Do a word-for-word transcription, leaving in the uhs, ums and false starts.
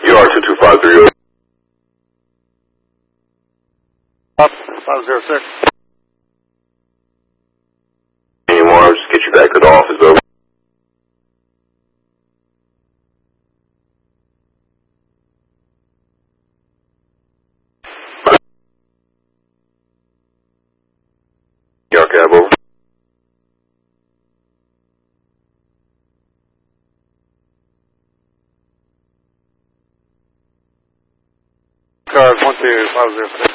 U R two two five three. Up, five zero six. Any more? Just get you back to the office, over. New York Cab, over. Cars one two five zero six.